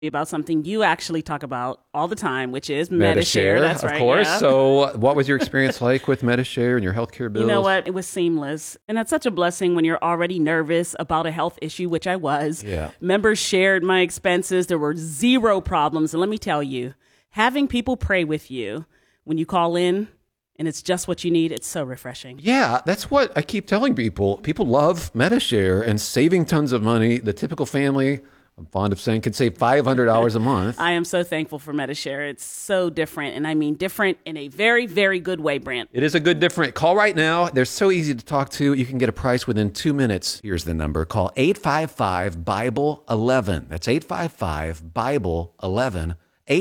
about something you actually talk about all the time, which is MediShare. That's right. Of course. Yeah. So what was your experience like with MediShare and your healthcare bills? You know what? It was seamless. And that's such a blessing when you're already nervous about a health issue, which I was. Yeah. Members shared my expenses. There were zero problems. And let me tell you, having people pray with you when you call in and it's just what you need, it's so refreshing. Yeah, that's what I keep telling people. People love MediShare and saving tons of money. The typical family, I'm fond of saying, can save $500 a month. I am so thankful for MediShare. It's so different, and I mean different in a very, very good way, Brant. It is a good different. Call right now. They're so easy to talk to. You can get a price within 2 minutes. Here's the number. Call 855-BIBLE-11. That's 855-BIBLE-11.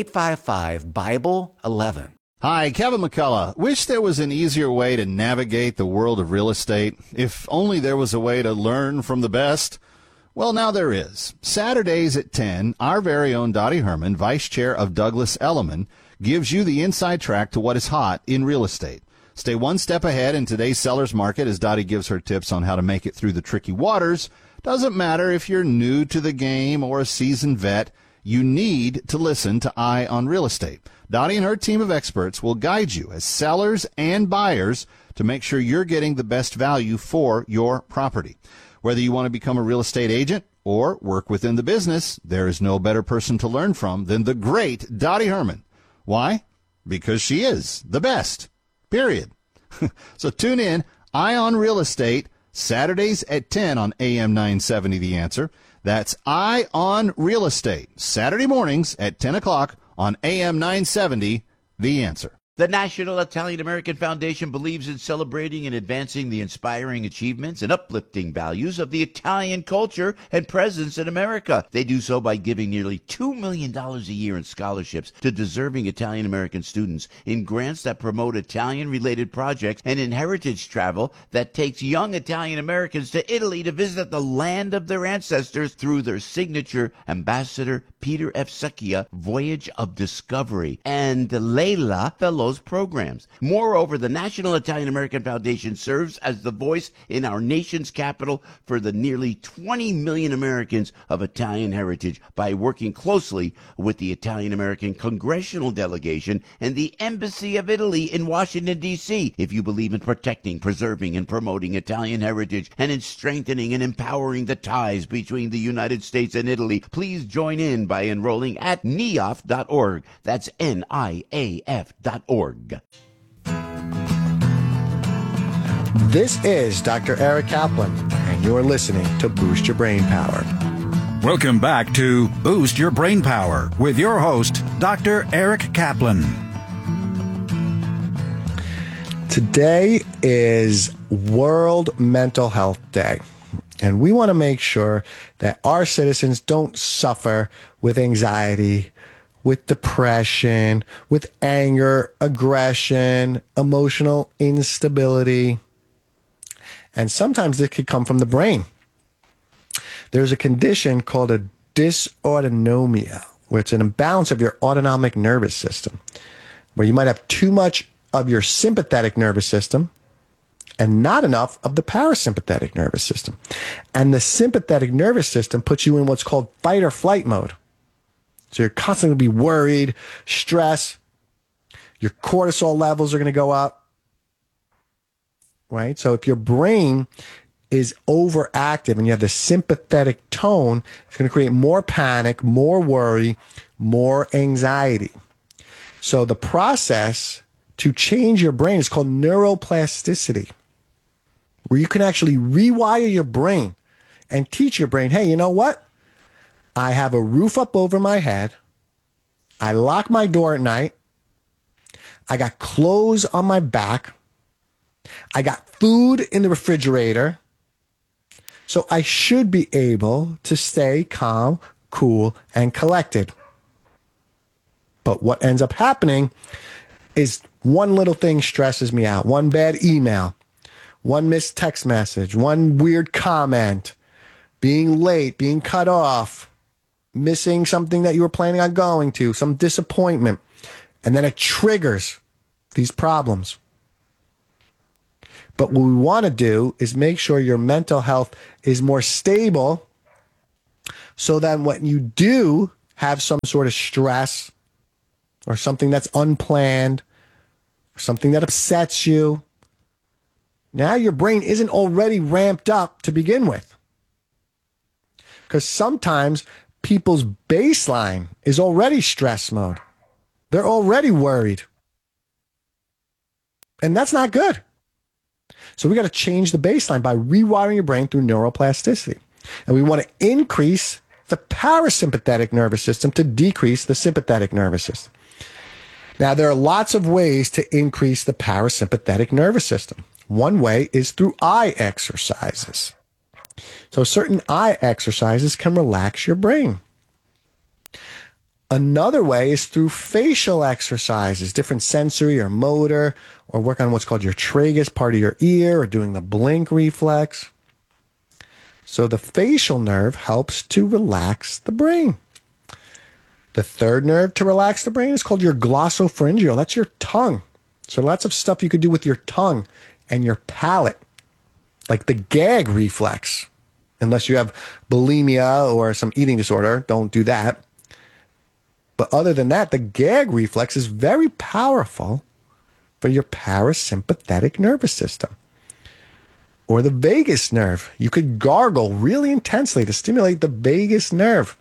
855-BIBLE-11. Hi, Kevin McCullough. Wish there was an easier way to navigate the world of real estate. If only there was a way to learn from the best. Well, now there is. Saturdays at 10, our very own Dottie Herman, Vice Chair of Douglas Elliman, gives you the inside track to what is hot in real estate. Stay one step ahead in today's seller's market as Dottie gives her tips on how to make it through the tricky waters. Doesn't matter if you're new to the game or a seasoned vet, you need to listen to Eye on Real Estate. Dottie and her team of experts will guide you as sellers and buyers to make sure you're getting the best value for your property. Whether you want to become a real estate agent or work within the business, there is no better person to learn from than the great Dottie Herman. Why? Because she is the best. Period. So tune in, Eye on Real Estate, Saturdays at 10 on AM 970 The Answer. That's Eye on Real Estate, Saturday mornings at 10 o'clock on AM 970 The Answer. The National Italian American Foundation believes in celebrating and advancing the inspiring achievements and uplifting values of the Italian culture and presence in America. They do so by giving nearly $2 million a year in scholarships to deserving Italian American students, in grants that promote Italian-related projects, and in heritage travel that takes young Italian Americans to Italy to visit the land of their ancestors through their signature Ambassador Peter F. Secchia Voyage of Discovery and Leila Fellows programs. Moreover, the National Italian American Foundation serves as the voice in our nation's capital for the nearly 20 million Americans of Italian heritage by working closely with the Italian American Congressional Delegation and the Embassy of Italy in Washington, D.C. If you believe in protecting, preserving, and promoting Italian heritage and in strengthening and empowering the ties between the United States and Italy, please join in by enrolling at niaf.org. That's NIAF.org. This is Dr. Eric Kaplan, and you're listening to Boost Your Brain Power. Welcome back to Boost Your Brain Power with your host, Dr. Eric Kaplan. Today is World Mental Health Day, and we want to make sure that our citizens don't suffer with anxiety, with depression, with anger, aggression, emotional instability. And sometimes this could come from the brain. There's a condition called a dysautonomia, where it's an imbalance of your autonomic nervous system, where you might have too much of your sympathetic nervous system and not enough of the parasympathetic nervous system. And the sympathetic nervous system puts you in what's called fight or flight mode. So you're constantly be worried, stressed, your cortisol levels are going to go up, right? So if your brain is overactive and you have the sympathetic tone, it's going to create more panic, more worry, more anxiety. So the process to change your brain is called neuroplasticity, where you can actually rewire your brain and teach your brain, hey, you know what? I have a roof up over my head. I lock my door at night. I got clothes on my back. I got food in the refrigerator. So I should be able to stay calm, cool, and collected. But what ends up happening is one little thing stresses me out. One bad email, one missed text message, one weird comment, being late, being cut off, missing something that you were planning on going to, some disappointment, and then it triggers these problems. But what we want to do is make sure your mental health is more stable so that when you do have some sort of stress or something that's unplanned, or something that upsets you, now your brain isn't already ramped up to begin with. Because sometimes people's baseline is already stress mode. They're already worried. And that's not good. So we got to change the baseline by rewiring your brain through neuroplasticity. And we want to increase the parasympathetic nervous system to decrease the sympathetic nervous system. Now, there are lots of ways to increase the parasympathetic nervous system. One way is through eye exercises. So certain eye exercises can relax your brain. Another way is through facial exercises, different sensory or motor, or work on what's called your tragus, part of your ear, or doing the blink reflex. So the facial nerve helps to relax the brain. The third nerve to relax the brain is called your glossopharyngeal. That's your tongue. So lots of stuff you could do with your tongue and your palate, like the gag reflex. Unless you have bulimia or some eating disorder, don't do that. But other than that, the gag reflex is very powerful for your parasympathetic nervous system. Or the vagus nerve. You could gargle really intensely to stimulate the vagus nerve.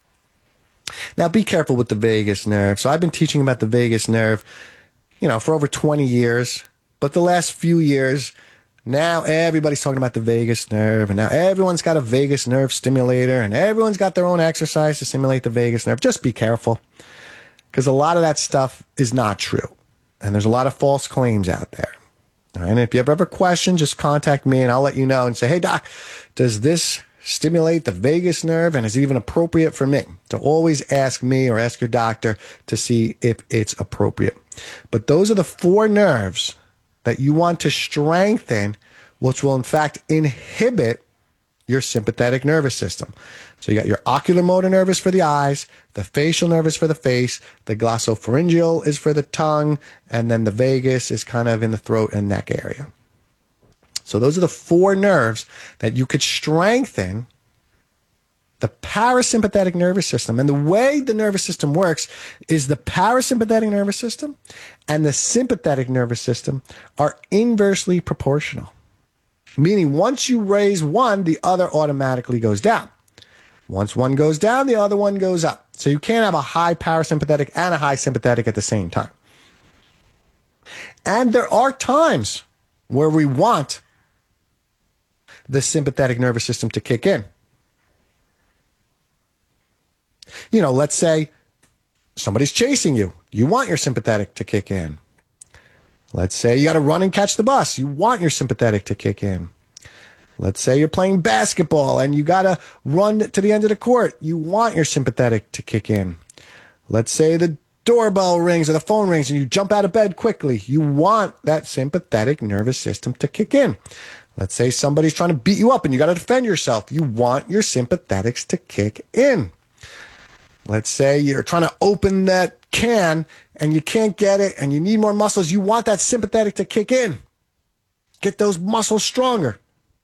Now, be careful with the vagus nerve. So I've been teaching about the vagus nerve, for over 20 years. But the last few years, now everybody's talking about the vagus nerve. And now everyone's got a vagus nerve stimulator. And everyone's got their own exercise to stimulate the vagus nerve. Just be careful. Because a lot of that stuff is not true. And there's a lot of false claims out there. All right? And if you have ever questions, just contact me and I'll let you know and say, hey, doc, does this stimulate the vagus nerve, and is it even appropriate for me? So always ask me or ask your doctor to see if it's appropriate. But those are the 4 nerves that you want to strengthen, which will in fact inhibit your sympathetic nervous system. So you got your oculomotor nervous for the eyes, the facial nervous for the face, the glossopharyngeal is for the tongue, and then the vagus is kind of in the throat and neck area. So those are the 4 nerves that you could strengthen the parasympathetic nervous system. And the way the nervous system works is the parasympathetic nervous system and the sympathetic nervous system are inversely proportional. Meaning once you raise one, the other automatically goes down. Once one goes down, the other one goes up. So you can't have a high parasympathetic and a high sympathetic at the same time. And there are times where we want the sympathetic nervous system to kick in. Let's say somebody's chasing you. You want your sympathetic to kick in. Let's say you got to run and catch the bus. You want your sympathetic to kick in. Let's say you're playing basketball and you got to run to the end of the court. You want your sympathetic to kick in. Let's say the doorbell rings or the phone rings and you jump out of bed quickly. You want that sympathetic nervous system to kick in. Let's say somebody's trying to beat you up and you got to defend yourself. You want your sympathetics to kick in. Let's say you're trying to open that can and you can't get it and you need more muscles. You want that sympathetic to kick in. Get those muscles stronger.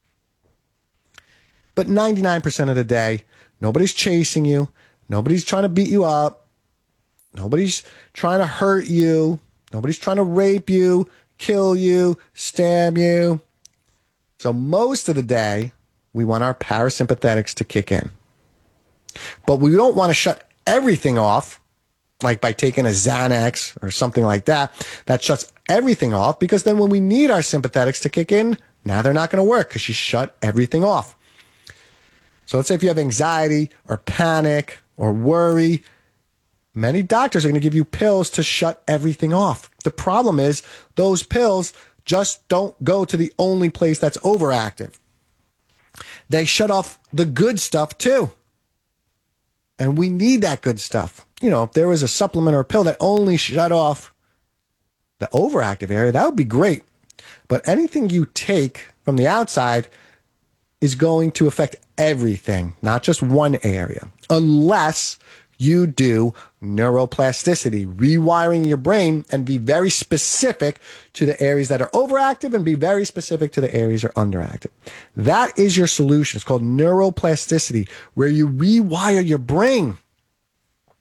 But 99% of the day, nobody's chasing you. Nobody's trying to beat you up. Nobody's trying to hurt you. Nobody's trying to rape you, kill you, stab you. So most of the day, we want our parasympathetics to kick in. But we don't want to shut everything off, like by taking a Xanax or something like that. That shuts everything off because then when we need our sympathetics to kick in, now they're not going to work because you shut everything off. So let's say if you have anxiety or panic or worry, many doctors are going to give you pills to shut everything off. The problem is those pills just don't go to the only place that's overactive. They shut off the good stuff too. And we need that good stuff. If there was a supplement or a pill that only shut off the overactive area, that would be great. But anything you take from the outside is going to affect everything, not just one area, unless you do neuroplasticity, rewiring your brain and be very specific to the areas that are overactive and be very specific to the areas that are underactive. That is your solution. It's called neuroplasticity, where you rewire your brain.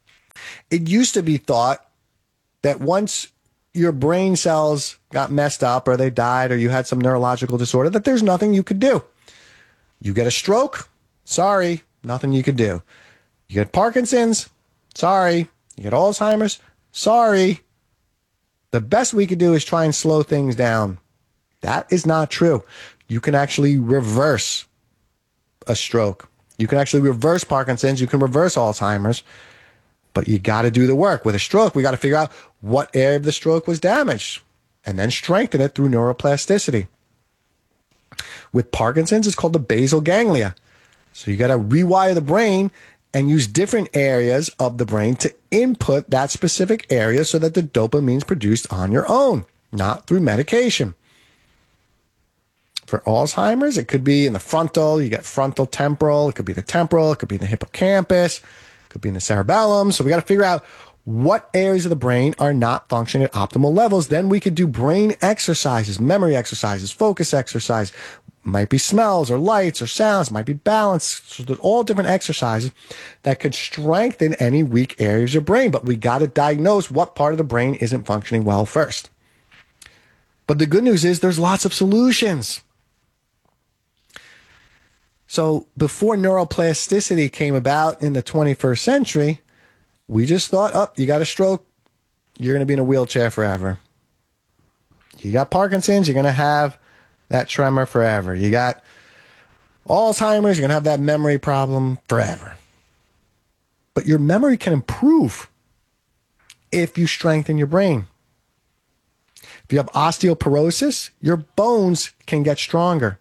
it used to be thought that once your brain cells got messed up or they died or you had some neurological disorder, that there's nothing you could do. You get a stroke? Sorry, nothing you could do. You get Parkinson's? Sorry. You get Alzheimer's? Sorry. The best we could do is try and slow things down. That is not true. You can actually reverse a stroke. You can actually reverse Parkinson's. You can reverse Alzheimer's. But you got to do the work. With a stroke, we got to figure out what area of the stroke was damaged and then strengthen it through neuroplasticity. With Parkinson's, it's called the basal ganglia. So you got to rewire the brain and use different areas of the brain to input that specific area so that the dopamine is produced on your own, not through medication. For Alzheimer's, it could be in the frontal. You get frontal temporal. It could be the temporal. It could be in the hippocampus. It could be in the cerebellum. So we got to figure out what areas of the brain are not functioning at optimal levels. Then we could do brain exercises, memory exercises, focus exercise. Might be smells or lights or sounds, might be balance. So there's all different exercises that could strengthen any weak areas of your brain. But we got to diagnose what part of the brain isn't functioning well first. But the good news is there's lots of solutions. So before neuroplasticity came about in the 21st century, we just thought, oh, you got a stroke, you're going to be in a wheelchair forever. You got Parkinson's, you're going to have that tremor forever. You got Alzheimer's, you're going to have that memory problem forever. But your memory can improve if you strengthen your brain. If you have osteoporosis, your bones can get stronger.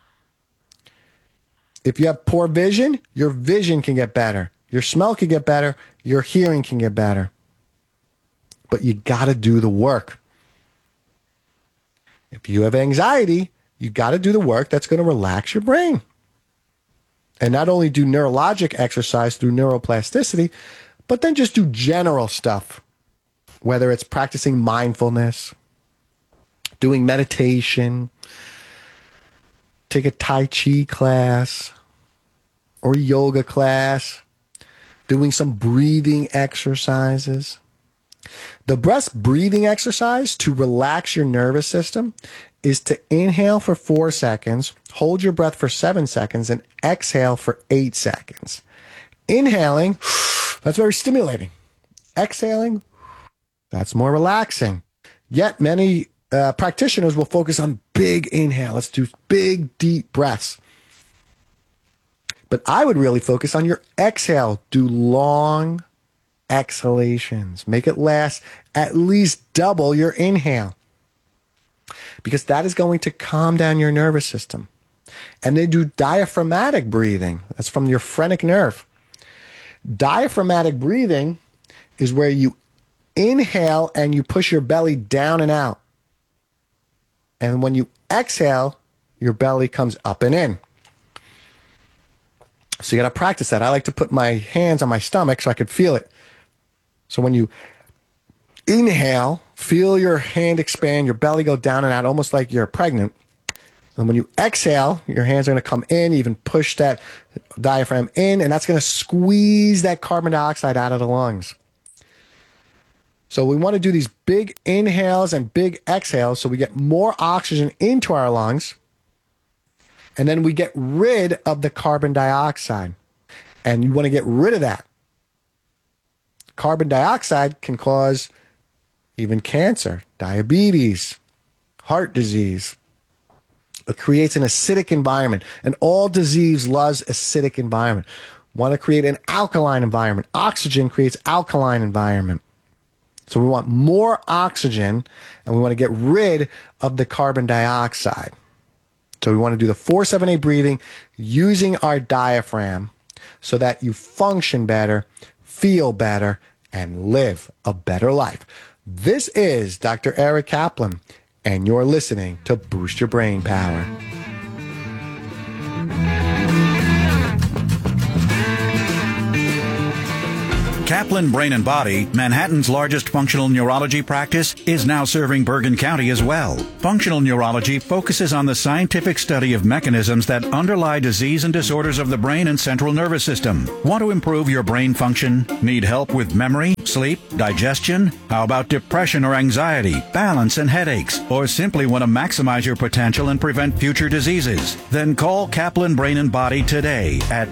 If you have poor vision, your vision can get better. Your smell can get better. Your hearing can get better. But you got to do the work. If you have anxiety, you got to do the work that's going to relax your brain. And not only do neurologic exercise through neuroplasticity, but then just do general stuff. Whether it's practicing mindfulness, doing meditation, take a Tai Chi class or yoga class, doing some breathing exercises. The best breathing exercise to relax your nervous system is to inhale for 4 seconds, hold your breath for 7 seconds, and exhale for 8 seconds. Inhaling, that's very stimulating. Exhaling, that's more relaxing. Yet many practitioners will focus on big inhale. Let's do big, deep breaths. But I would really focus on your exhale. Do long exhalations. Make it last at least double your inhale, because that is going to calm down your nervous system. And they do diaphragmatic breathing. That's from your phrenic nerve. Diaphragmatic breathing is where you inhale and you push your belly down and out. And when you exhale, your belly comes up and in. So you got to practice that. I like to put my hands on my stomach so I could feel it. So when you inhale, feel your hand expand, your belly go down and out, almost like you're pregnant. And when you exhale, your hands are going to come in, even push that diaphragm in, and that's going to squeeze that carbon dioxide out of the lungs. So we want to do these big inhales and big exhales so we get more oxygen into our lungs, and then we get rid of the carbon dioxide. And you want to get rid of that. Carbon dioxide can cause even cancer, diabetes, heart disease. It creates an acidic environment, and all disease loves acidic environment. Want to create an alkaline environment. Oxygen creates alkaline environment. So we want more oxygen, and we want to get rid of the carbon dioxide. So we want to do the 4-7-8 breathing using our diaphragm so that you function better, feel better, and live a better life. This is Dr. Eric Kaplan, and you're listening to Boost Your Brain Power. Kaplan Brain and Body, Manhattan's largest functional neurology practice, is now serving Bergen County as well. Functional neurology focuses on the scientific study of mechanisms that underlie disease and disorders of the brain and central nervous system. Want to improve your brain function? Need help with memory, sleep, digestion? How about depression or anxiety, balance and headaches? Or simply want to maximize your potential and prevent future diseases? Then call Kaplan Brain and Body today at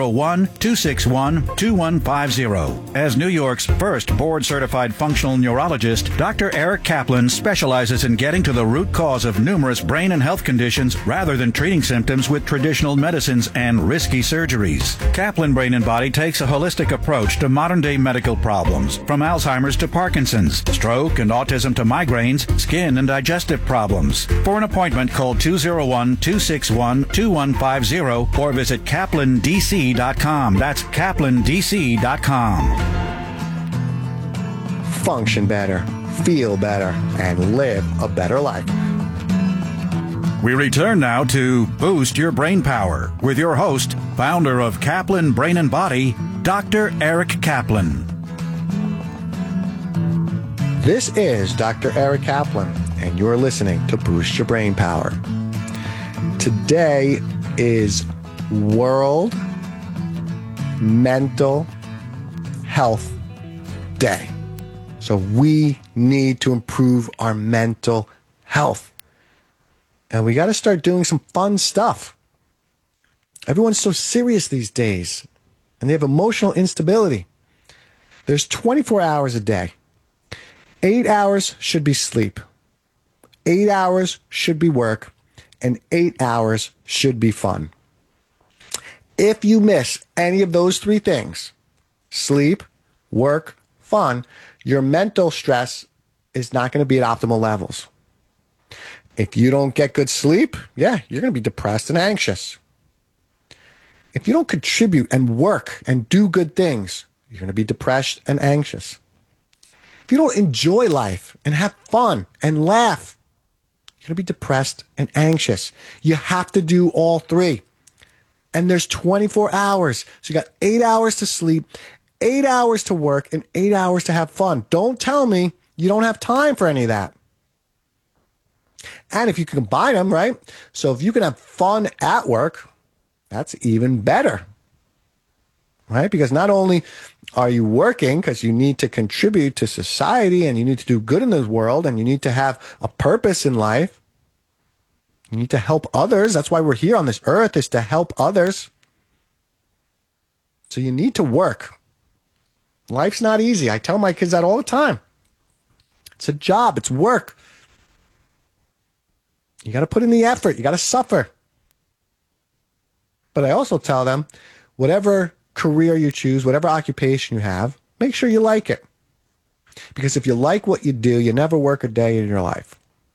201-261-2150. As New York's first board-certified functional neurologist, Dr. Eric Kaplan specializes in getting to the root cause of numerous brain and health conditions rather than treating symptoms with traditional medicines and risky surgeries. Kaplan Brain and Body takes a holistic approach to modern-day medical problems, from Alzheimer's to Parkinson's, stroke and autism to migraines, skin and digestive problems. For an appointment, call 201-261-2150 or visit kaplandc.com. That's kaplandc.com. Function better, feel better, and live a better life. We return now to Boost Your Brain Power with your host, founder of Kaplan Brain and Body, Dr. Eric Kaplan. This is Dr. Eric Kaplan, and you're listening to Boost Your Brain Power. Today is World Mental Health Day. So we need to improve our mental health. And we got to start doing some fun stuff. Everyone's so serious these days, and they have emotional instability. There's 24 hours a day. 8 hours should be sleep. 8 hours should be work, and 8 hours should be fun. If you miss any of those three things, sleep, work, fun, your mental stress is not going to be at optimal levels. If you don't get good sleep, you're going to be depressed and anxious. If you don't contribute and work and do good things, you're going to be depressed and anxious. If you don't enjoy life and have fun and laugh, you're going to be depressed and anxious. You have to do all three. And there's 24 hours. So you got 8 hours to sleep, 8 hours to work, and 8 hours to have fun. Don't tell me you don't have time for any of that. And if you can combine them, right? So if you can have fun at work, that's even better, right? Because not only are you working because you need to contribute to society and you need to do good in the world and you need to have a purpose in life. You need to help others. That's why we're here on this earth, is to help others. So you need to work. Life's not easy. I tell my kids that all the time. It's a job. It's work. You got to put in the effort. You got to suffer. But I also tell them, whatever career you choose, whatever occupation you have, make sure you like it. Because if you like what you do, you never work a day in your life.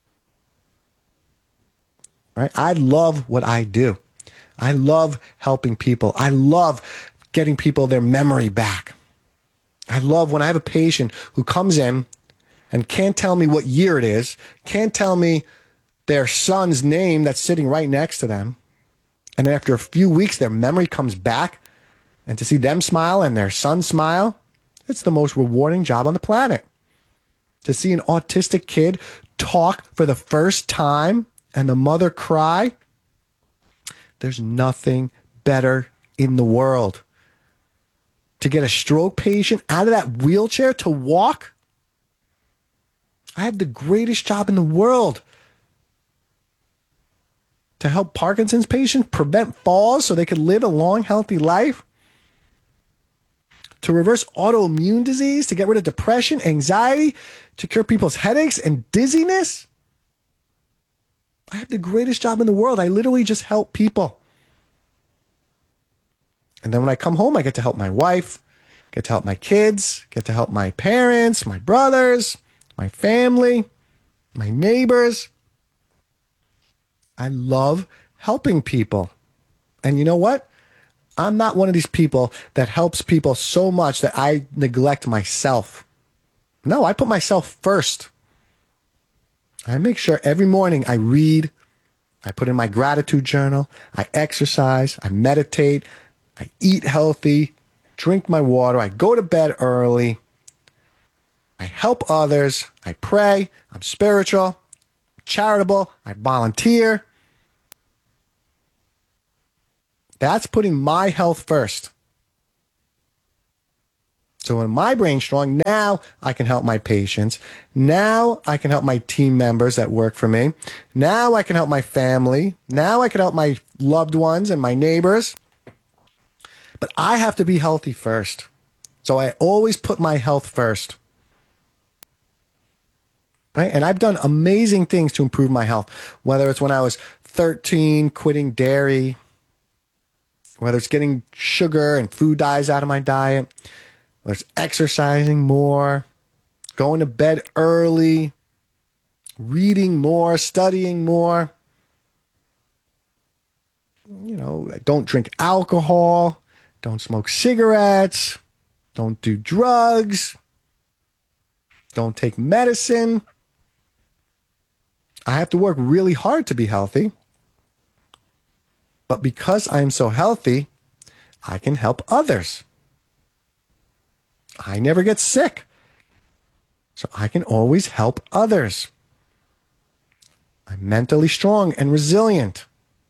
Right? I love what I do. I love helping people. I love getting people their memory back. I love when I have a patient who comes in and can't tell me what year it is, can't tell me their son's name that's sitting right next to them. And then after a few weeks, their memory comes back. And to see them smile and their son smile, it's the most rewarding job on the planet. To see an autistic kid talk for the first time and the mother cry, there's nothing better in the world. To get a stroke patient out of that wheelchair to walk, I have the greatest job in the world. To help Parkinson's patients prevent falls so they can live a long, healthy life. To reverse autoimmune disease, to get rid of depression, anxiety, to cure people's headaches and dizziness. I have the greatest job in the world. I literally just help people. And then when I come home, I get to help my wife, get to help my kids, get to help my parents, my brothers, my family, my neighbors. I love helping people. And you know what? I'm not one of these people that helps people so much that I neglect myself. No, I put myself first. I make sure every morning I read, I put in my gratitude journal, I exercise, I meditate, I eat healthy, drink my water, I go to bed early, I help others, I pray, I'm spiritual, charitable, I volunteer. That's putting my health first. So when my brain's strong, now I can help my patients. Now I can help my team members that work for me. Now I can help my family. Now I can help my loved ones and my neighbors. But I have to be healthy first. So I always put my health first. Right? And I've done amazing things to improve my health, whether it's when I was 13, quitting dairy, whether it's getting sugar and food dyes out of my diet, whether it's exercising more, going to bed early, reading more, studying more. You know, don't drink alcohol, don't smoke cigarettes, don't do drugs, don't take medicine. I have to work really hard to be healthy. But because I'm so healthy, I can help others. I never get sick. So I can always help others. I'm mentally strong and resilient.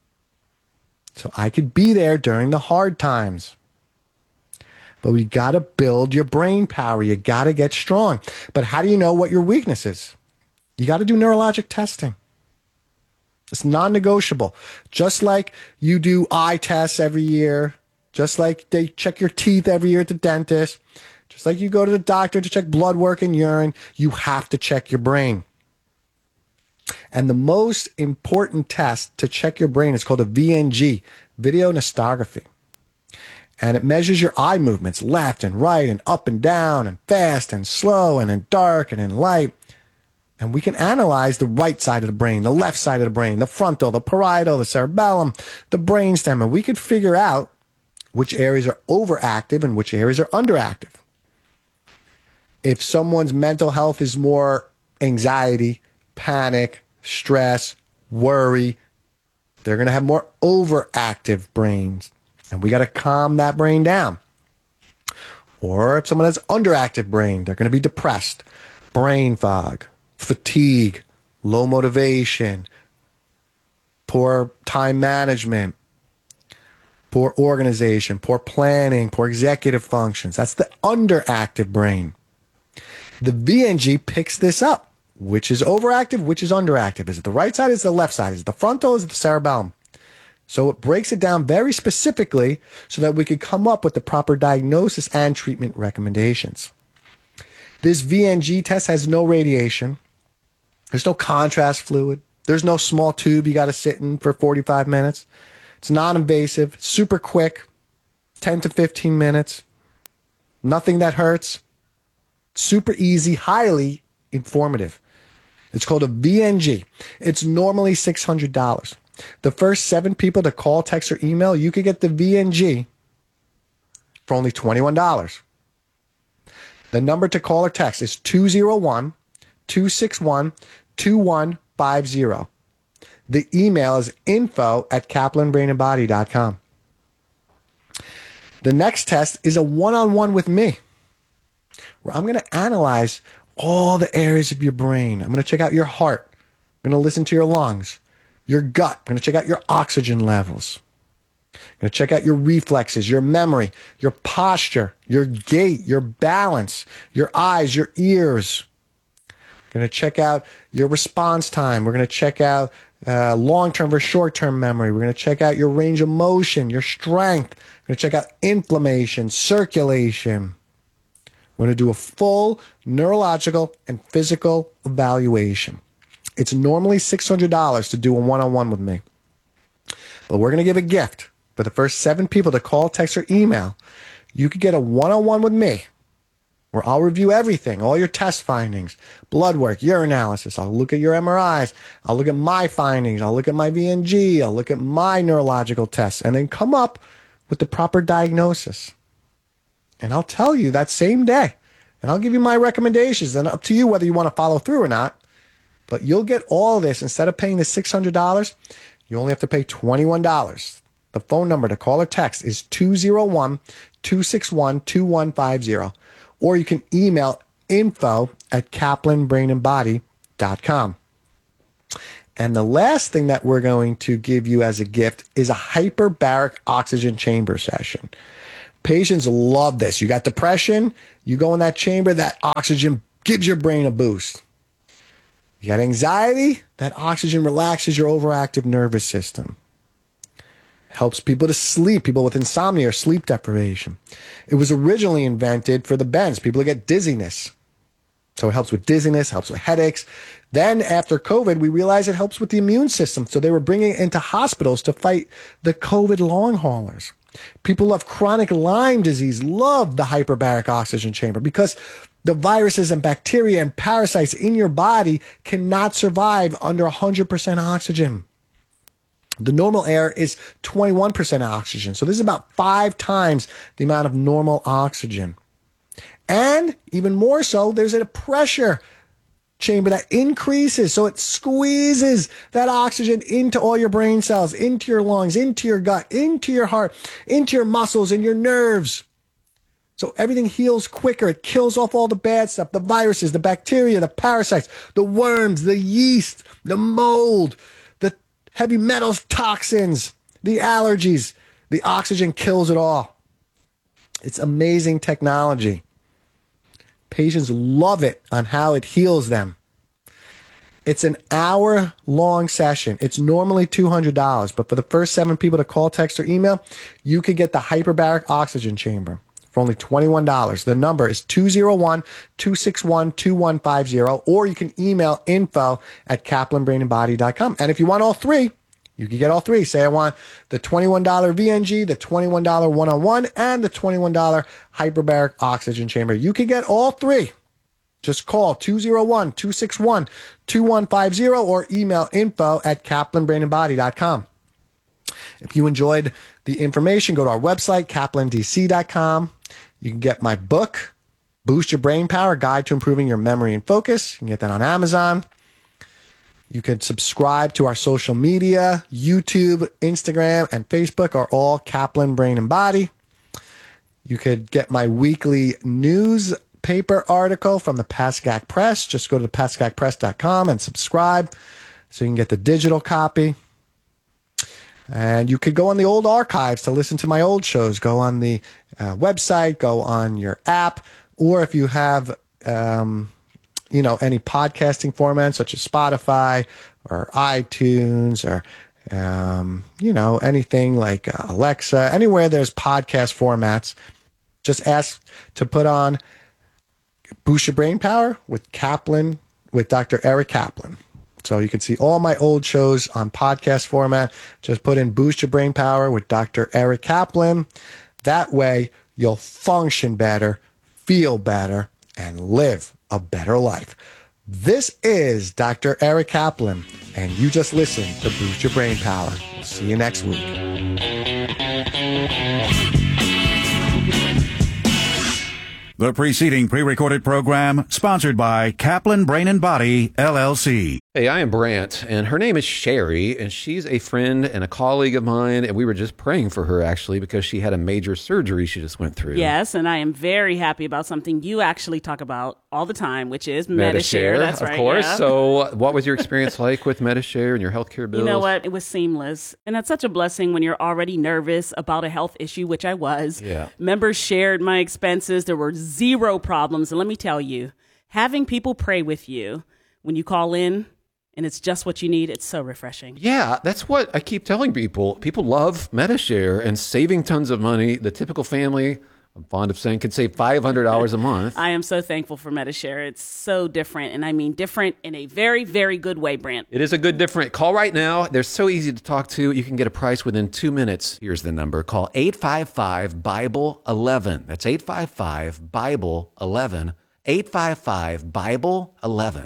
So I could be there during the hard times. But we got to build your brain power. You got to get strong. But how do you know what your weakness is? You got to do neurologic testing. It's non-negotiable. Just like you do eye tests every year, just like they check your teeth every year at the dentist, just like you go to the doctor to check blood work and urine, you have to check your brain. And the most important test to check your brain is called a VNG, video nystography. And it measures your eye movements, left and right and up and down and fast and slow and in dark and in light. And we can analyze the right side of the brain, the left side of the brain, the frontal, the parietal, the cerebellum, the brainstem, and we could figure out which areas are overactive and which areas are underactive. If someone's mental health is more anxiety, panic, stress, worry, they're going to have more overactive brains. And we got to calm that brain down. Or if someone has underactive brain, they're going to be depressed, brain fog, fatigue, low motivation, poor time management, poor organization, poor planning, poor executive functions. That's the underactive brain. The VNG picks this up. Which is overactive, which is underactive? Is it the right side? Is it the left side? Is it the frontal? Is it the cerebellum? So it breaks it down very specifically so that we could come up with the proper diagnosis and treatment recommendations. This VNG test has no radiation. There's no contrast fluid. There's no small tube you got to sit in for 45 minutes. It's non-invasive, super quick, 10 to 15 minutes. Nothing that hurts. Super easy, highly informative. It's called a VNG. It's normally $600. The first 7 people to call, text, or email, you could get the VNG for only $21. The number to call or text is 201-261-2150. The email is info@kaplanbrainandbody.com. The next test is a one-on-one with me, where I'm going to analyze all the areas of your brain. I'm going to check out your heart. I'm going to listen to your lungs, your gut. I'm going to check out your oxygen levels. I'm going to check out your reflexes, your memory, your posture, your gait, your balance, your eyes, your ears. We're going to check out your response time. We're going to check out long-term versus short-term memory. We're going to check out your range of motion, your strength. We're going to check out inflammation, circulation. We're going to do a full neurological and physical evaluation. It's normally $600 to do a one-on-one with me. But we're going to give a gift for the first 7 people to call, text, or email. You could get a one-on-one with me where I'll review everything, all your test findings, blood work, urinalysis. I'll look at your MRIs. I'll look at my findings. I'll look at my VNG. I'll look at my neurological tests and then come up with the proper diagnosis. And I'll tell you that same day. And I'll give you my recommendations. And up to you whether you want to follow through or not. But you'll get all this. Instead of paying the $600, you only have to pay $21. The phone number to call or text is 201-261-2150. Or you can email info@kaplanbrainandbody.com. And the last thing that we're going to give you as a gift is a hyperbaric oxygen chamber session. Patients love this. You got depression, you go in that chamber, that oxygen gives your brain a boost. You got anxiety, that oxygen relaxes your overactive nervous system. Helps people to sleep, people with insomnia or sleep deprivation. It was originally invented for the bends, people who get dizziness. So it helps with dizziness, helps with headaches. Then after COVID, we realized it helps with the immune system. So they were bringing it into hospitals to fight the COVID long haulers. People who have chronic Lyme disease love the hyperbaric oxygen chamber because the viruses and bacteria and parasites in your body cannot survive under 100% oxygen. The normal air is 21% oxygen. So this is about 5 times the amount of normal oxygen. And even more so, there's a pressure chamber that increases. So it squeezes that oxygen into all your brain cells, into your lungs, into your gut, into your heart, into your muscles and your nerves. So everything heals quicker. It kills off all the bad stuff, the viruses, the bacteria, the parasites, the worms, the yeast, the mold, the heavy metals, toxins, the allergies. The oxygen kills it all. It's amazing technology. Patients love it on how it heals them. It's an hour-long session. It's normally $200, but for the first 7 people to call, text, or email, you can get the hyperbaric oxygen chamber for only $21. The number is 201-261-2150, or you can email info@kaplanbrainandbody.com. And if you want all 3, you can get all 3. Say I want the $21 VNG, the $21 one-on-one, and the $21 hyperbaric oxygen chamber. You can get all 3. Just call 201-261-2150 or email info@kaplanbrainandbody.com. If you enjoyed the information, go to our website, kaplandc.com. You can get my book, Boost Your Brain Power, Guide to Improving Your Memory and Focus. You can get that on Amazon. You can subscribe to our social media. YouTube, Instagram, and Facebook are all Kaplan Brain and Body. You could get my weekly newspaper article from the Pascack Press. Just go to pascackpress.com and subscribe so you can get the digital copy. And you could go on the old archives to listen to my old shows. Go on the website, go on your app, or if you have any podcasting format such as Spotify or iTunes or, anything like Alexa, anywhere there's podcast formats, just ask to put on Boost Your Brain Power with Kaplan, with Dr. Eric Kaplan. So you can see all my old shows on podcast format. Just put in Boost Your Brain Power with Dr. Eric Kaplan. That way you'll function better, feel better, and live a better life. This is Dr. Eric Kaplan, and you just listened to Boost Your Brain Power. See you next week. The preceding pre-recorded program sponsored by Kaplan Brain and Body, LLC. Hey, I am Brant, and her name is Sherry, and she's a friend and a colleague of mine, and we were just praying for her, actually, because she had a major surgery she just went through. Yes, and I am very happy about something you actually talk about all the time, which is Medi-Share. That's right, of course. Yeah. So what was your experience like with Medi-Share and your healthcare bills? You know what? It was seamless. And that's such a blessing when you're already nervous about a health issue, which I was. Yeah. Members shared my expenses. There were 0 problems. And let me tell you, having people pray with you when you call in, and it's just what you need, it's so refreshing. Yeah, that's what I keep telling people. People love Medi-Share and saving tons of money. The typical family, I'm fond of saying, could save $500 a month. I am so thankful for Medi-Share. It's so different, and I mean different in a very, very good way, Brant. It is a good different. Call right now. They're so easy to talk to. You can get a price within 2 minutes. Here's the number. Call 855-BIBLE-11. That's 855-BIBLE-11. 855-BIBLE-11.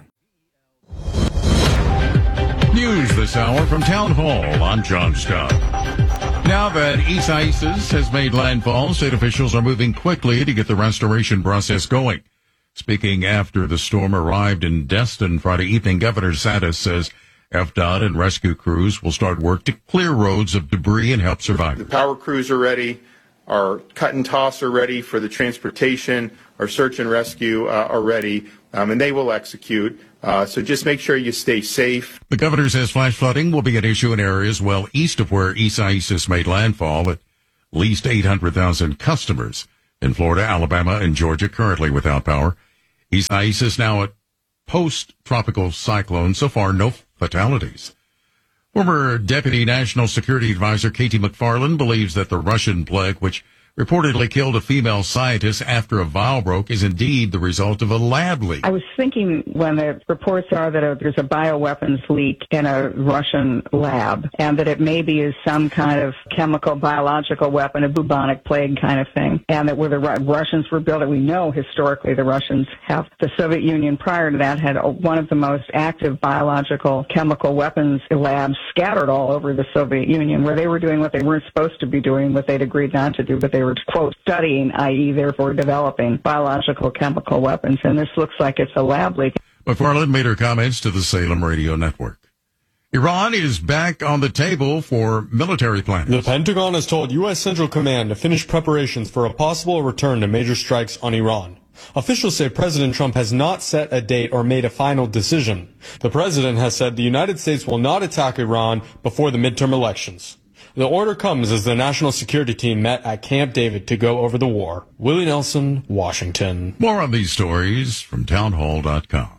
News this hour from Town Hall. I'm John Scott. Now that Isaias has made landfall, state officials are moving quickly to get the restoration process going. Speaking after the storm arrived in Destin Friday evening, Governor DeSantis says FDOT and rescue crews will start work to clear roads of debris and help survivors. The power crews are ready. Our cut and toss are ready for the transportation. Our search and rescue are ready, and they will execute. So just make sure you stay safe. The governor says flash flooding will be an issue in areas well east of where Isaias made landfall. It At least 800,000 customers in Florida, Alabama, and Georgia currently without power. Isaias now at post-tropical cyclone. So far, no fatalities. Former Deputy National Security Advisor Katie McFarland believes that the Russian plague, which reportedly killed a female scientist after a vial broke, is indeed the result of a lab leak. I was thinking when the reports are that there's a bioweapons leak in a Russian lab and that it maybe is some kind of chemical, biological weapon, a bubonic plague kind of thing, and that where the Russians were building, we know historically the Russians have. The Soviet Union prior to that had one of the most active biological chemical weapons labs scattered all over the Soviet Union, where they were doing what they weren't supposed to be doing, what they'd agreed not to do, but they were, quote, studying, i.e., therefore developing biological chemical weapons, and this looks like it's a lab leak. McFarland made her comments to the Salem Radio Network. Iran is back on the table for military planning. The Pentagon has told U.S. Central Command to finish preparations for a possible return to major strikes on Iran. Officials say President Trump has not set a date or made a final decision. The president has said the United States will not attack Iran before the midterm elections. The order comes as the National Security Team met at Camp David to go over the war. Willie Nelson, Washington. More on these stories from townhall.com.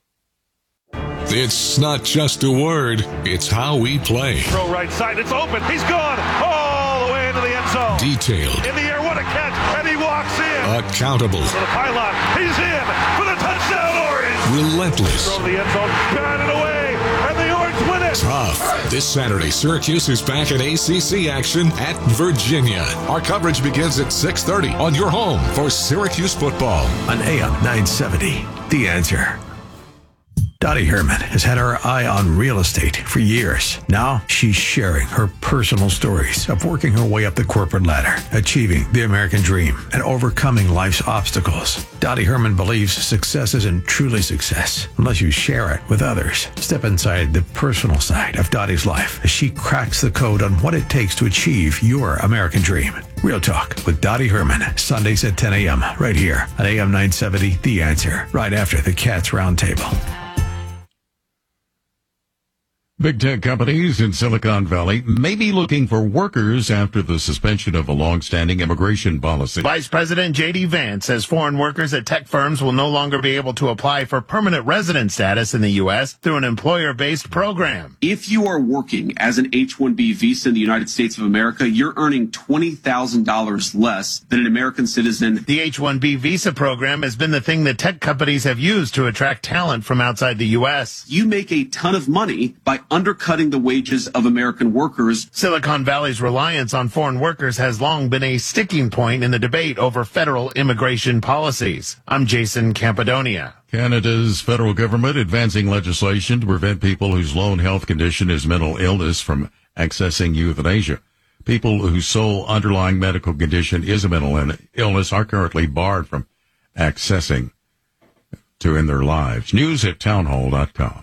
It's not just a word, it's how we play. Throw right side, it's open, he's gone all the way into the end zone. Detailed. In the air, what a catch, and he walks in. Accountable. For the pylon, he's in for the touchdown, Orange. Relentless. Throw the end zone, batted away, and the Orange win it. Tough. This Saturday, Syracuse is back in ACC action at Virginia. Our coverage begins at 6:30 on your home for Syracuse football. On AM 970, The Answer. Dottie Herman has had her eye on real estate for years. Now she's sharing her personal stories of working her way up the corporate ladder, achieving the American dream, and overcoming life's obstacles. Dottie Herman believes success isn't truly success unless you share it with others. Step inside the personal side of Dottie's life as she cracks the code on what it takes to achieve your American dream. Real Talk with Dottie Herman, Sundays at 10 a.m. right here on AM 970, The Answer, right after the Cats Roundtable. Big tech companies in Silicon Valley may be looking for workers after the suspension of a long-standing immigration policy. Vice President J.D. Vance says foreign workers at tech firms will no longer be able to apply for permanent resident status in the U.S. through an employer-based program. If you are working as an H-1B visa in the United States of America, you're earning $20,000 less than an American citizen. The H-1B visa program has been the thing that tech companies have used to attract talent from outside the U.S. You make a ton of money by undercutting the wages of American workers. Silicon Valley's reliance on foreign workers has long been a sticking point in the debate over federal immigration policies. I'm Jason Campidonia. Canada's federal government advancing legislation to prevent people whose lone health condition is mental illness from accessing euthanasia. People whose sole underlying medical condition is a mental illness are currently barred from accessing to end their lives. News at townhall.com.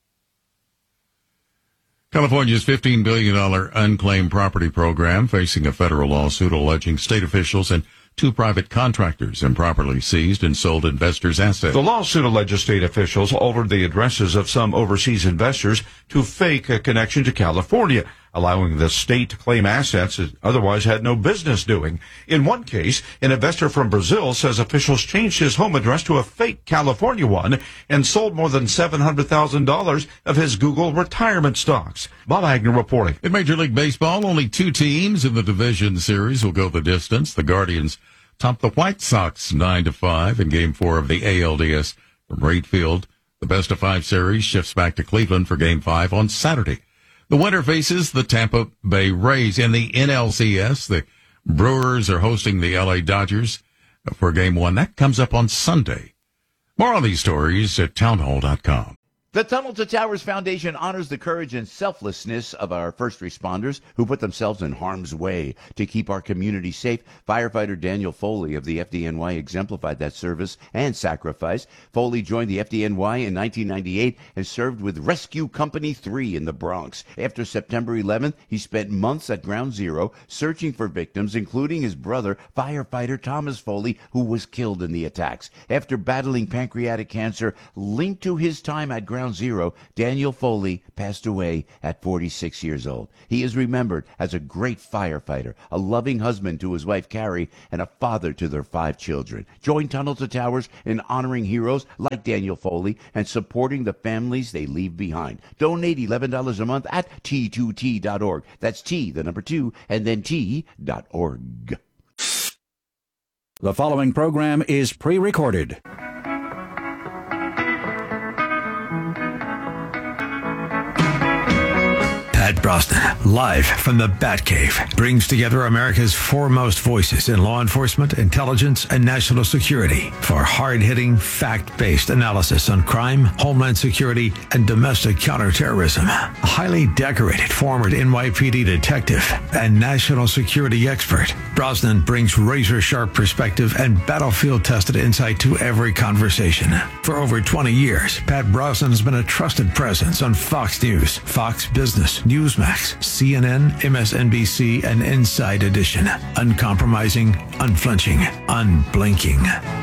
California's $15 billion unclaimed property program facing a federal lawsuit alleging state officials and two private contractors improperly seized and sold investors' assets. The lawsuit alleges state officials altered the addresses of some overseas investors to fake a connection to California, allowing the state to claim assets it otherwise had no business doing. In one case, an investor from Brazil says officials changed his home address to a fake California one and sold more than $700,000 of his Google retirement stocks. Bob Agnew reporting. In Major League Baseball, only two teams in the division series will go the distance. The Guardians topped the White Sox 9-5 in Game 4 of the ALDS from Wright Field. The best-of-5 series shifts back to Cleveland for Game 5 on Saturday. The winner faces the Tampa Bay Rays. In the NLCS, the Brewers are hosting the LA Dodgers for Game 1. That comes up on Sunday. More on these stories at townhall.com. The Tunnel to Towers Foundation honors the courage and selflessness of our first responders who put themselves in harm's way to keep our community safe. Firefighter Daniel Foley of the FDNY exemplified that service and sacrifice. Foley joined the FDNY in 1998 and served with Rescue Company 3 in the Bronx. After September 11th, he spent months at Ground Zero searching for victims, including his brother, firefighter Thomas Foley, who was killed in the attacks. After battling pancreatic cancer linked to his time at Ground Ground Zero, Daniel Foley passed away at 46 years old. He is remembered as a great firefighter, a loving husband to his wife Carrie, and a father to their 5 children. Join Tunnel to Towers in honoring heroes like Daniel Foley and supporting the families they leave behind. Donate $11 a month at T2T.org. That's T, the number 2, and then T.org. The following program is pre-recorded. Pat Brosnan, live from the Batcave, brings together America's foremost voices in law enforcement, intelligence, and national security for hard-hitting, fact-based analysis on crime, homeland security, and domestic counterterrorism. A highly decorated former NYPD detective and national security expert, Brosnan brings razor-sharp perspective and battlefield-tested insight to every conversation. For over 20 years, Pat Brosnan has been a trusted presence on Fox News, Fox Business, Newsmax, CNN, MSNBC, and Inside Edition. Uncompromising, unflinching, unblinking.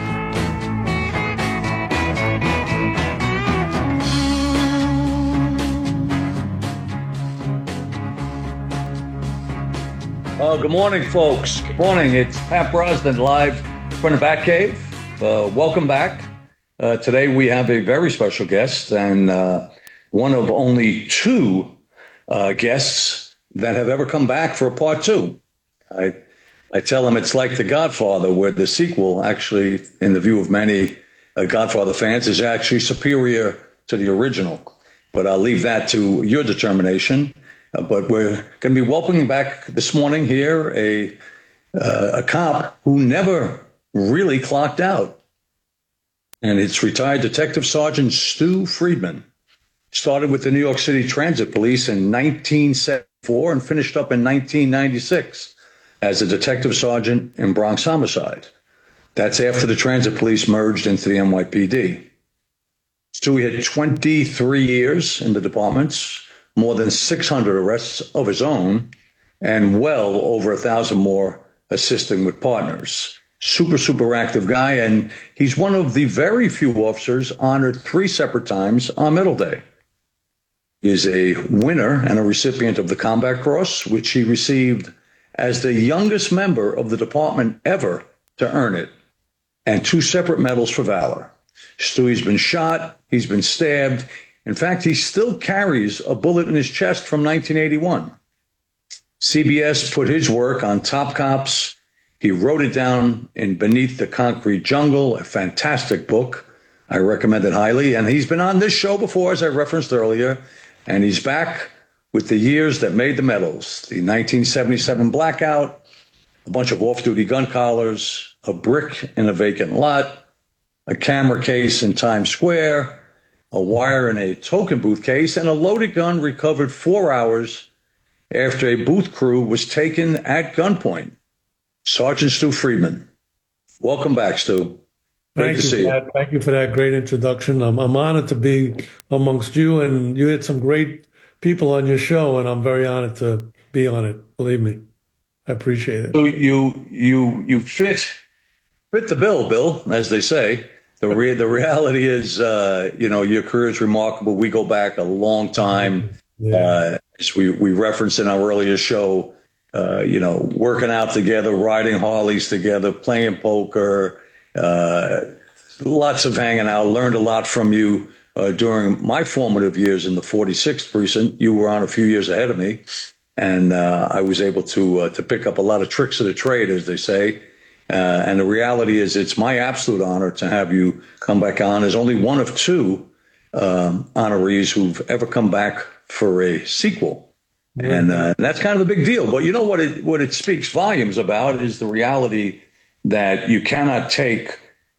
Good morning, folks. Good morning. It's Pat Brosnan live from the Batcave. Welcome back. Today we have a very special guest and one of only 2 guests that have ever come back for a part 2. I tell them it's like The Godfather, where the sequel, actually, in the view of many Godfather fans, is actually superior to the original. But I'll leave that to your determination. But we're going to be welcoming back this morning here a cop who never really clocked out. And it's retired Detective Sergeant Stu Friedman. Started with the New York City Transit Police in 1974 and finished up in 1996 as a detective sergeant in Bronx Homicide. That's after the Transit Police merged into the NYPD. Stewie had 23 years in the departments, more than 600 arrests of his own, and well over 1,000 more assisting with partners. Super active guy, and he's one of the very few officers honored 3 separate times on Medal Day. He is a winner and a recipient of the Combat Cross, which he received as the youngest member of the department ever to earn it, and 2 separate medals for valor. Stewie's been shot, he's been stabbed. In fact, he still carries a bullet in his chest from 1981. CBS put his work on Top Cops. He wrote it down in Beneath the Concrete Jungle, a fantastic book. I recommend it highly. And he's been on this show before, as I referenced earlier, and he's back with the years that made the medals. The 1977 blackout, a bunch of off-duty gun collars, a brick in a vacant lot, a camera case in Times Square, a wire in a token booth case, and a loaded gun recovered 4 hours after a booth crew was taken at gunpoint. Sergeant Stu Friedman. Welcome back, Stu. Great to see you. Pat. Thank you for that great introduction. I'm honored to be amongst you, and you had some great people on your show, and I'm very honored to be on it. Believe me, I appreciate it. So you fit the bill, Bill, as they say. The reality is, your career is remarkable. We go back a long time. Yeah. As we referenced in our earlier show, working out together, riding Harleys together, playing poker, lots of hanging out. Learned a lot from you during my formative years in the 46th Precinct. You were on a few years ahead of me, and I was able to pick up a lot of tricks of the trade, as they say. And the reality is, it's my absolute honor to have you come back on as only one of 2 honorees who've ever come back for a sequel. And that's kind of a big deal. But you know what it speaks volumes about is the reality that you cannot take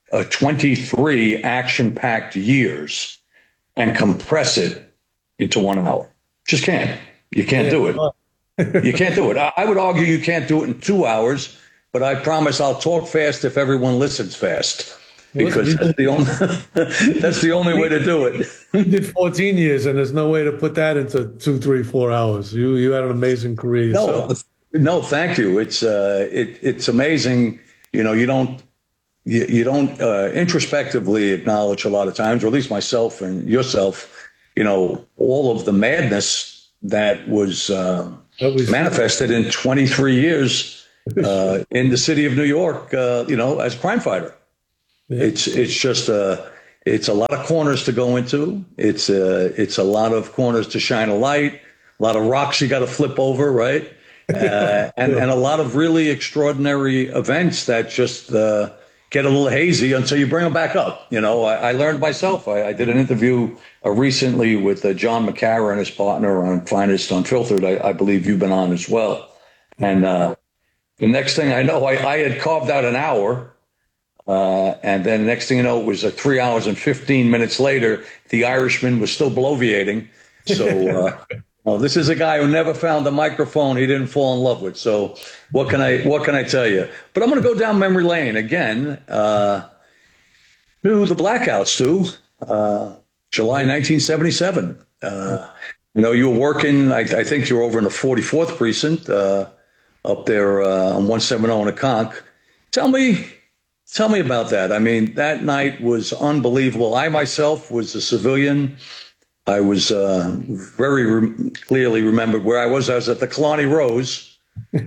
23 action-packed years and compress it into 1 hour. Just can't. You can't do it. You can't do it. I would argue you can't do it in 2 hours. But I promise I'll talk fast if everyone listens fast, because that's the only way to do it. You did 14 years, and there's no way to put that into 2, 3, 4 hours. You had an amazing career. No, thank you. It's amazing. You don't introspectively acknowledge a lot of times, or at least myself and yourself, all of the madness that was manifested in 23 years in the city of New York, as a crime fighter. Yeah. It's just it's a lot of corners to go into. It's a lot of corners to shine a light, a lot of rocks you got to flip over, right? And a lot of really extraordinary events that just get a little hazy until you bring them back up. I learned myself. I did an interview recently with John McCara and his partner on Finest Unfiltered. I believe you've been on as well. And the next thing I know, I had carved out an hour. And then the next thing you know, it was 3 hours and 15 minutes later, the Irishman was still bloviating. So this is a guy who never found a microphone he didn't fall in love with. So what can I tell you? But I'm going to go down memory lane again to the blackouts, too. July 1977. You were working, I think you were over in the 44th precinct up there on 170 in Aconk. Tell me about that. I mean, that night was unbelievable. I myself was a civilian. I was very clearly remembered where I was. I was at the Kalani Rose,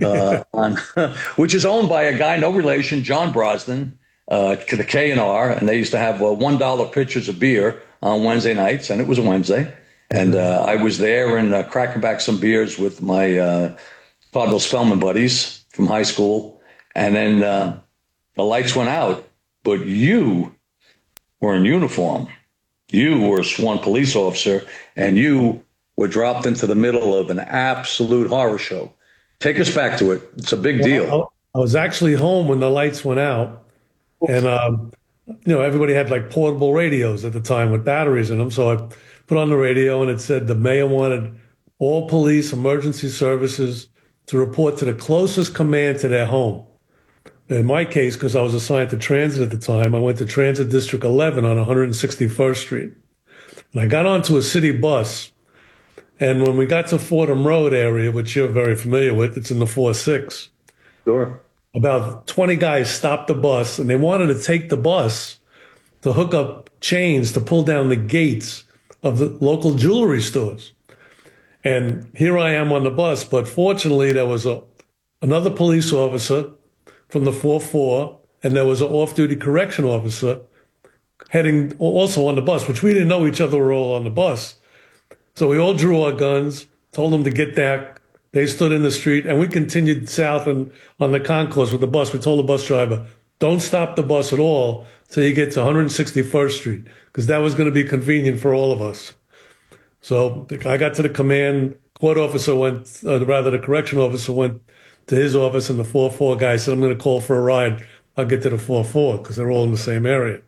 which is owned by a guy, no relation, John Brosnan, the K&R, and they used to have $1 pitchers of beer on Wednesday nights, and it was a Wednesday. And I was there and cracking back some beers with my Cardinal Spellman buddies from high school. And then the lights went out, but you were in uniform. You were a sworn police officer, and you were dropped into the middle of an absolute horror show. Take us back to it. It's a big deal. I was actually home when the lights went out, and everybody had like portable radios at the time with batteries in them. So I put on the radio, and it said the mayor wanted all police emergency services to report to the closest command to their home. In my case, because I was assigned to transit at the time, I went to Transit District 11 on 161st Street. And I got onto a city bus. And when we got to Fordham Road area, which you're very familiar with, it's in the 4-6. Sure. About 20 guys stopped the bus, and they wanted to take the bus to hook up chains to pull down the gates of the local jewelry stores. And here I am on the bus, but fortunately there was another police officer from the 4-4, and there was an off-duty correction officer heading also on the bus, which we didn't know each other were all on the bus. So we all drew our guns, told them to get back. They stood in the street, and we continued south and on the concourse with the bus. We told the bus driver, don't stop the bus at all till you get to 161st Street, because that was going to be convenient for all of us. So I got to the command. Court officer the correction officer went to his office, and the 4-4 guy said, I'm going to call for a ride. I'll get to the 4-4 because they're all in the same area.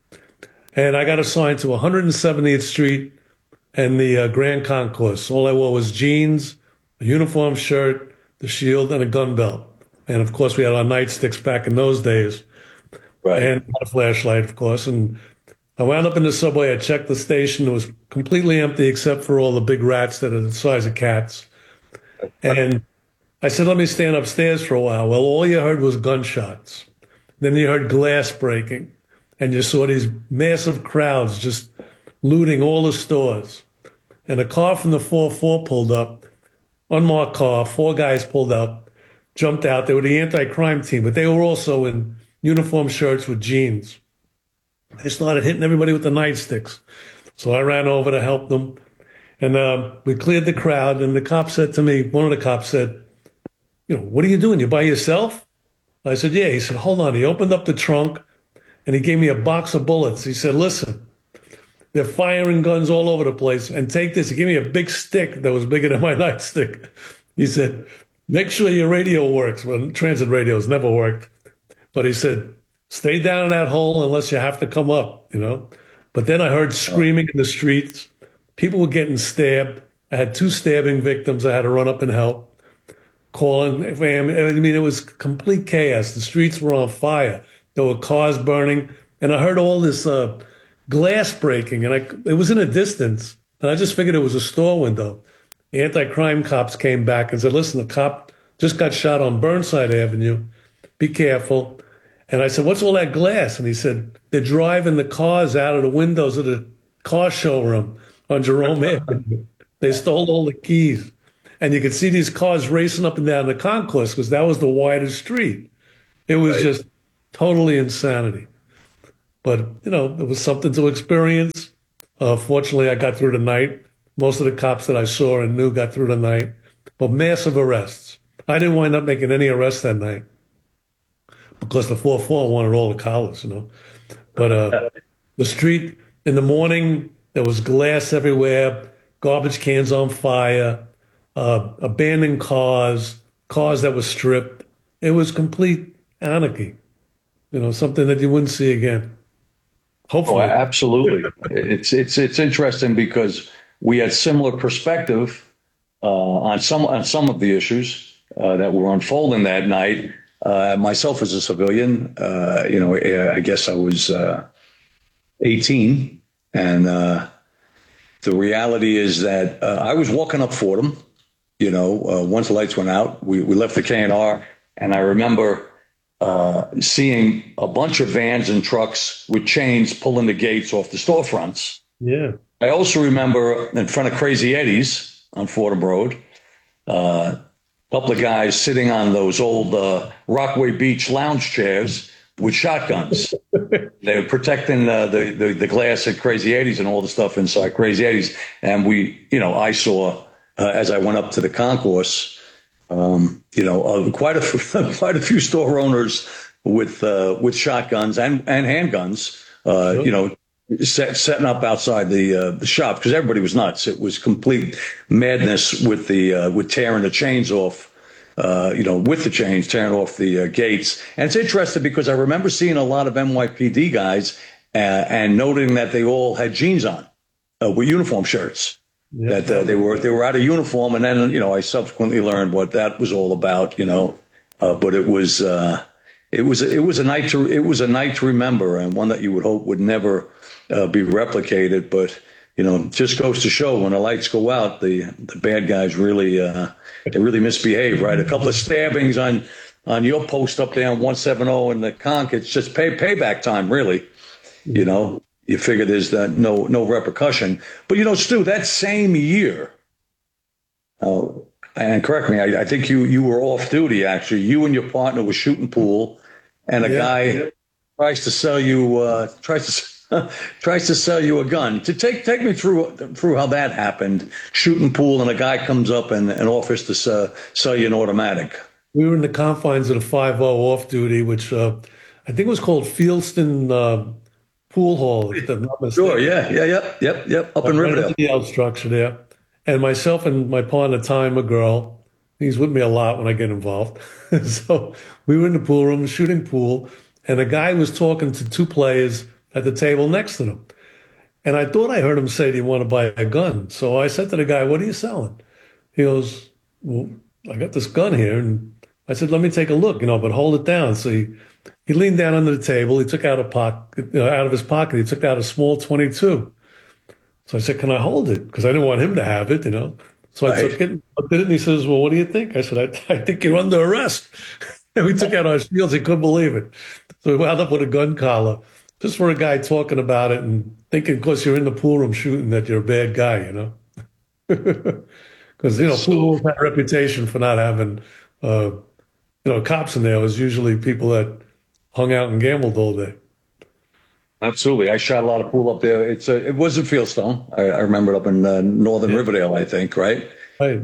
And I got assigned to 170th Street and the Grand Concourse. All I wore was jeans, a uniform shirt, the shield, and a gun belt. And, of course, we had our nightsticks back in those days. Right. And a flashlight, of course. And I wound up in the subway. I checked the station. It was completely empty except for all the big rats that are the size of cats. And I said, let me stand upstairs for a while. Well, all you heard was gunshots. Then you heard glass breaking. And you saw these massive crowds just looting all the stores. And a car from the 4-4 pulled up, unmarked car, 4 guys pulled up, jumped out. They were the anti-crime team, but they were also in uniform shirts with jeans. They started hitting everybody with the nightsticks. So I ran over to help them. And we cleared the crowd. And the cop said to me, one of the cops said, what are you doing? You by yourself? I said, yeah. He said, hold on. He opened up the trunk and he gave me a box of bullets. He said, listen, they're firing guns all over the place. And take this. He gave me a big stick that was bigger than my nightstick. He said, make sure your radio works. Well, transit radios never worked. But he said, stay down in that hole unless you have to come up, But then I heard screaming in the streets. People were getting stabbed. I had 2 stabbing victims. I had to run up and help. Calling, it was complete chaos. The streets were on fire. There were cars burning. And I heard all this glass breaking. And it was in a distance. And I just figured it was a store window. The anti-crime cops came back and said, listen, the cop just got shot on Burnside Avenue. Be careful. And I said, what's all that glass? And he said, they're driving the cars out of the windows of the car showroom on Jerome Avenue. They stole all the keys. And you could see these cars racing up and down the concourse because that was the widest street. It was just totally insanity. But, it was something to experience. Fortunately, I got through the night. Most of the cops that I saw and knew got through the night. But massive arrests. I didn't wind up making any arrests that night because the 4-4 wanted all the collars, But the street in the morning, there was glass everywhere, garbage cans on fire, abandoned cars that were stripped. It was complete anarchy, something that you wouldn't see again. Hopefully. Oh, absolutely. It's interesting because we had similar perspective on some of the issues that were unfolding that night. Myself as a civilian, I guess I was 18, and the reality is that I was walking up Fordham. Once the lights went out, we left the K&R, and I remember seeing a bunch of vans and trucks with chains pulling the gates off the storefronts. Yeah. I also remember in front of Crazy Eddie's on Fordham Road, a couple of guys sitting on those old Rockaway Beach lounge chairs with shotguns. They were protecting the glass at Crazy Eddie's and all the stuff inside Crazy Eddie's. And I saw, as I went up to the concourse, quite a few store owners with shotguns and handguns, setting up outside the shop because everybody was nuts. It was complete madness with tearing the chains off, with the chains, tearing off the gates. And it's interesting because I remember seeing a lot of NYPD guys and noting that they all had jeans on with uniform shirts. Yeah. That they were out of uniform, and then I subsequently learned what that was all about. But it was a night to remember, and one that you would hope would never be replicated. But just goes to show when the lights go out, the bad guys really misbehave. Right, a couple of stabbings on your post up there on 170 in the conch. It's just payback time, really. You figure there's no repercussion. But, Stu, that same year, and correct me, I think you were off duty, actually. You and your partner were shooting pool, and a guy tries to sell you a gun. To take me through how that happened, shooting pool, and a guy comes up and offers to sell you an automatic. We were in the confines of the 5-0 off duty, which I think was called Fieldston Pool Hall, if I'm not mistaken. Sure, yep, up in Riverdale. The L structure there. And myself and my partner, Time, a girl, he's with me a lot when I get involved. So we were in the pool room shooting pool, and a guy was talking to two players at the table next to them. And I thought I heard him say, "Do you want to buy a gun?" So I said to the guy, "What are you selling?" He goes, "Well, I got this gun here." And I said, "Let me take a look, but hold it down." So he leaned down under the table. He took out out of his pocket, he took out a small .22. So I said, "Can I hold it?" Because I didn't want him to have it, So I took it, looked at it, and he says, "Well, what do you think?" I said, I think you're under arrest." And we took out our shields. He couldn't believe it. So we wound up with a gun collar just for a guy talking about it and thinking, because you're in the pool room shooting, that you're a bad guy, Because, pool rooms had a reputation for not having, cops in there. It was usually people that hung out and gambled all day. Absolutely. I shot a lot of pool up there. It was in Fieldstone. I remember it up in northern Riverdale, I think, right? Right.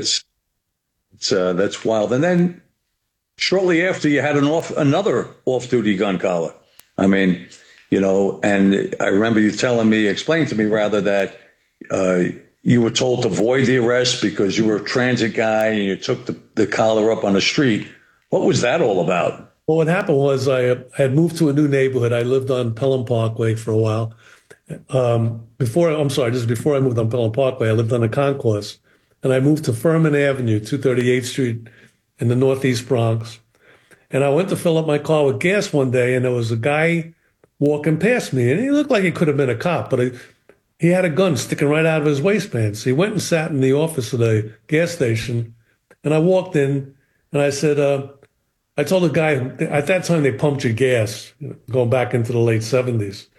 That's wild. And then shortly after, you had another off-duty gun collar. I mean, and I remember you explaining to me rather, that you were told to avoid the arrest because you were a transit guy and you took the collar up on the street. What was that all about? Well, what happened was I had moved to a new neighborhood. I lived on Pelham Parkway for a while. Before I moved on Pelham Parkway, I lived on the concourse, and I moved to Furman Avenue, 238th Street in the Northeast Bronx. And I went to fill up my car with gas one day, and there was a guy walking past me, and he looked like he could have been a cop, but he had a gun sticking right out of his waistband. So he went and sat in the office of the gas station, and I walked in, and I said, I told the guy, at that time they pumped your gas, going back into the late 70s.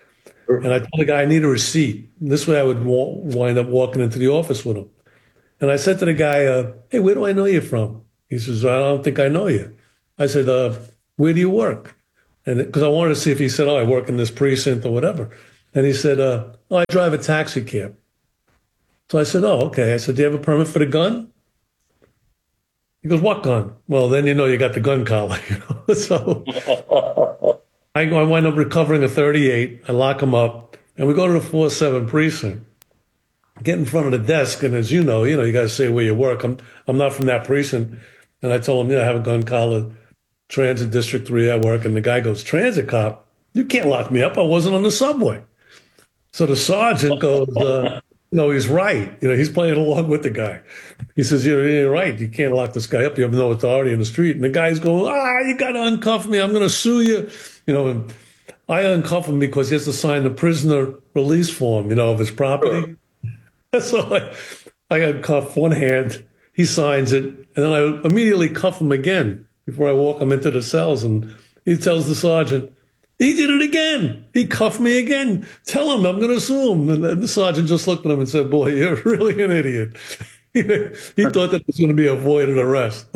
And I told the guy I need a receipt. And this way I would wind up walking into the office with him. And I said to the guy, hey, where do I know you from? He says, I don't think I know you. I said, where do you work? And because I wanted to see if he said, I work in this precinct or whatever. And he said, I drive a taxi cab. So I said, okay. I said, do you have a permit for the gun? He goes, what gun? Well, then you know you got the gun collar. So I wind up recovering a 38. I lock him up, and we go to the 4-7 precinct. Get in front of the desk, and as you know, you got to say where you work. I'm not from that precinct, and I told him, I have a gun collar, Transit District 3, I work, and the guy goes, transit cop? You can't lock me up. I wasn't on the subway. So the sergeant goes, no, he's right. He's playing along with the guy. He says, you're right. You can't lock this guy up. You have no authority in the street. And the guy's going, you got to uncuff me. I'm going to sue you. And I uncuff him because he has to sign the prisoner release form, of his property. So I uncuff one hand. He signs it. And then I immediately cuff him again before I walk him into the cells. And he tells the sergeant, he did it again. He cuffed me again. Tell him I'm going to sue him. And the sergeant just looked at him and said, boy, you're really an idiot. He thought that was going to be a voided arrest.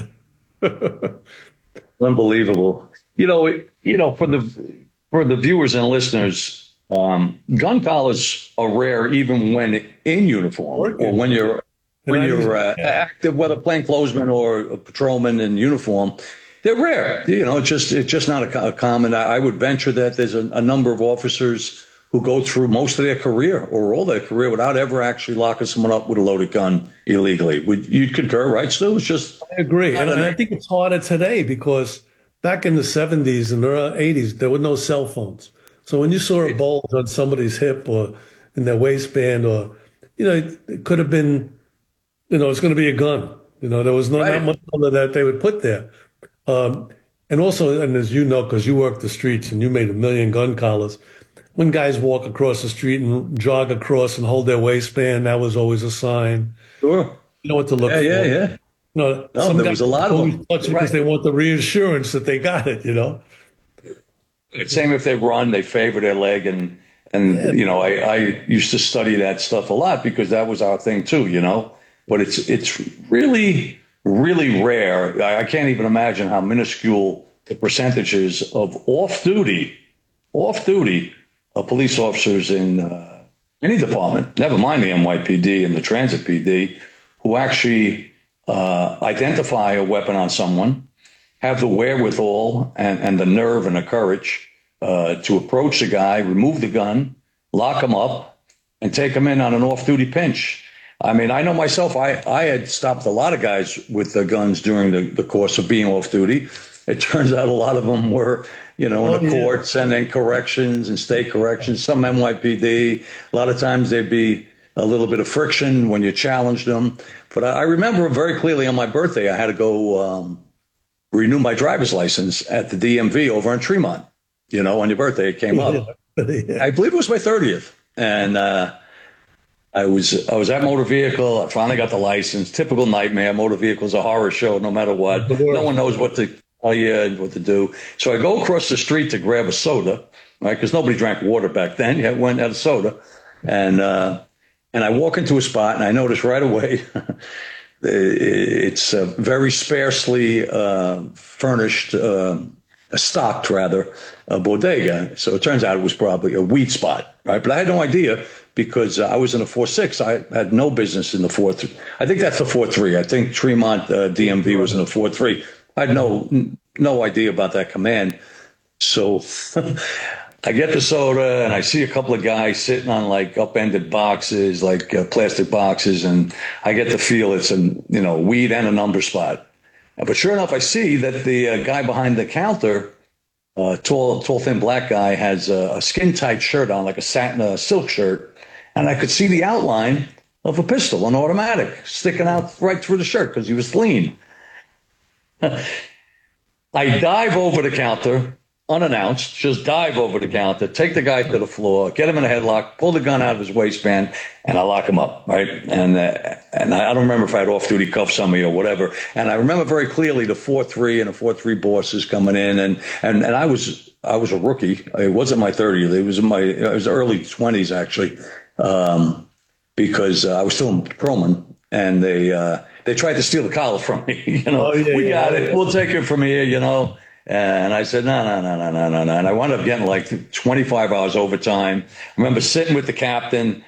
Unbelievable. For the viewers and listeners, gun collars are rare even when in uniform or when you're active, whether plainclothesman or a patrolman in uniform. They're rare. It's just not a common. I would venture that there's a number of officers who go through most of their career or all their career without ever actually locking someone up with a loaded gun illegally. You'd concur, right, Stu? It's just. I agree. And I think it's harder today because back in the 70s and the 80s, there were no cell phones. So when you saw a bulge on somebody's hip or in their waistband or, it could have been, it's going to be a gun. There was not much other that they would put there. And also, and as you know, because you worked the streets and you made 1 million gun collars, when guys walk across the street and jog across and hold their waistband, that was always a sign. Sure. You know what to look for. Yeah. There was a lot of them. Because they want the reassurance that they got it, Same if they run, they favor their leg. And I used to study that stuff a lot because that was our thing too, But it's really, really rare. I can't even imagine how minuscule the percentages of off-duty police officers in any department, never mind the NYPD and the Transit PD, who actually identify a weapon on someone, have the wherewithal and the nerve and the courage to approach the guy, remove the gun, lock him up, and take him in on an off-duty pinch. I mean, I know myself, I had stopped a lot of guys with the guns during the course of being off-duty. It turns out a lot of them were, in the courts and then corrections and state corrections, some NYPD. A lot of times there'd be a little bit of friction when you challenged them. But I remember very clearly on my birthday, I had to go renew my driver's license at the DMV over in Tremont. On your birthday, it came up. I believe it was my 30th. And I was at motor vehicle. I finally got the license. Typical nightmare. Motor vehicle's a horror show no matter what. No one knows what to tell you and what to do. So I go across the street to grab a soda, right? Because nobody drank water back then. You went and had a soda. And I walk into a spot and I notice right away it's a very sparsely furnished, stocked rather, a bodega. So it turns out it was probably a weed spot, right? But I had no idea because I was in a 4.6. I had no business in the 4.3. I think that's the 4.3. I think Tremont DMV was in the 4.3. I had no idea about that command. So I get the soda and I see a couple of guys sitting on like upended boxes, like plastic boxes. And I get the feel it's weed and a number spot. But sure enough, I see that the guy behind the counter, tall, thin black guy, has a skin tight shirt on, like a satin silk shirt. And I could see the outline of a pistol, an automatic, sticking out right through the shirt because he was lean. I dive over the counter, unannounced, just dive over the counter, take the guy to the floor, get him in a headlock, pull the gun out of his waistband, and I lock him up, right? And I don't remember if I had off-duty cuffs on me or whatever. And I remember very clearly the 4.3 and the 4.3 bosses coming in, and I was I was a rookie. It wasn't my 30th. It was early 20s, actually, because I was still in patrolman, and they tried to steal the collar from me. We got it. We'll take it from here, And I said, no. And I wound up getting like 25 hours overtime. I remember sitting with the captain